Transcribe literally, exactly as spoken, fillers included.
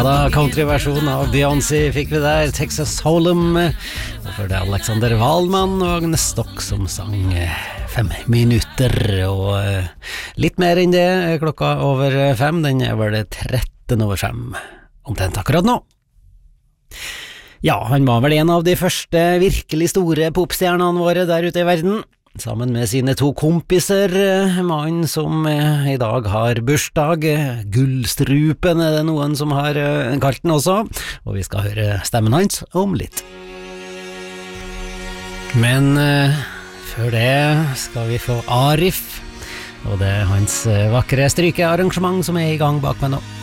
Ja da, countryversjon av Beyoncé fikk vi der, Texas Hold'em, og før det Alexander Wahlmann og Agnes Stock som sang fem minutter, og litt mer enn det er klokka over fem, den er vel tretten over fem, omtrent akkurat nå. Ja, han var vel en av de første virkelig store popstjernene våre der ute i verden, sammen med sine to kompiser, mannen som i dag har bursdag, Gullstrupen er det noen som har kalt den også, og vi skal høre stemmen hans om litt. Men uh, før det skal vi få Arif, og det er hans vakre strykearrangement som er i gang bak meg nå.